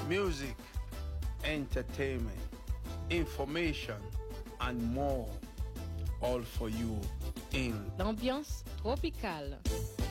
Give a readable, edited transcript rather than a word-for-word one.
music, entertainment, information, and more. All for you in l'ambiance tropicale.